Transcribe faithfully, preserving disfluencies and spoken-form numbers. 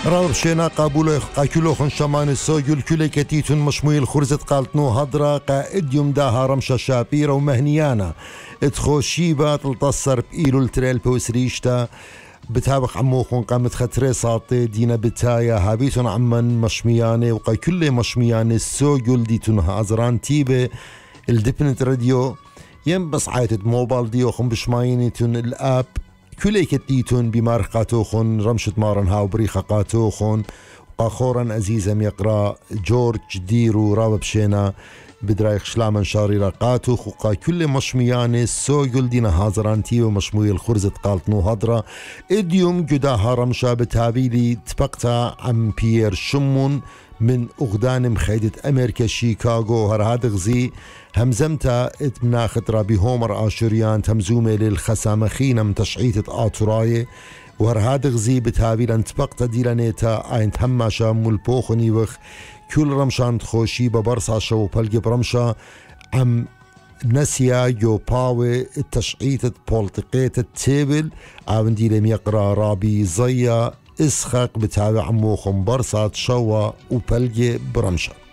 راب شينا قابولو قاكلو خن شمان السوجل كل كتيتون مشموي الخرزة قالتنو هضرة قائد يوم داها رمشة شابيرة ومهنيانا ادخو شيبة تلتصر بإيلو التريل بوسريشتا بتابق عموخون قامت خطري ساطي دينا بتايا هابيتون عمان مشمياني وقا كل مشمياني السوجل ديتون هازران تيبه الدبنت راديو يم بس عايتد موبال ديو خن بشماينيتون الاب كل كتيتون بمارقاتوخن رمشة مارنها وبريخة قاتوخن وقاخورا عزيزم يقرأ جورج ديرو رابب شينا بدرايخ شلامن شاريرا قاتوخ وقا كل مشمياني سوغل دينا هازرانتي ومشموي الخرزة قالتنو هضرة اديوم جداها رمشة بتابيلي تبقتا عم بيير شمون من أغدان مخيدة أمريكا شيكاغو هرهاد غزي همزمتا اتمناخت رابي هومر آشوريان تمزومة للخسامخين من تشعيتة آتوراي وهرهاد غزي بتابيلا تبقتا ديلانيتا عين تهماشا ملبوخني وخ كل رمشان تخوشي ببرصا شو بلقي برمشا عم نسيا يو باوي التشعيتة بولتقيتة تيبل عاون ديلم يقرا رابي زيا اسخاق بتابع عموخم برصات شوا وبلقي برمشة.